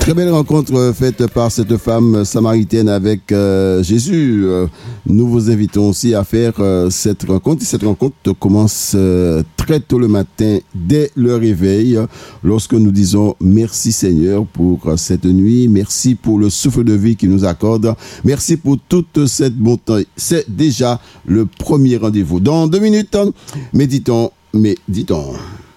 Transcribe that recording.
Très belle rencontre faite par cette femme samaritaine avec Jésus. Nous vous invitons aussi à faire cette rencontre. Cette rencontre commence très tôt le matin, dès le réveil, lorsque nous disons merci Seigneur pour cette nuit. Merci pour le souffle de vie qu'il nous accorde. Merci pour toute cette bonté. C'est déjà le premier rendez-vous. Dans 2 minutes, méditons.